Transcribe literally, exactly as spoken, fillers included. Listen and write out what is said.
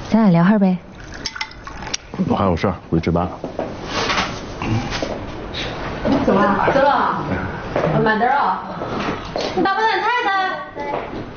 咱俩聊会儿呗。 我还有事儿，回去值班了。 走了，走了，慢点啊！大笨蛋太太。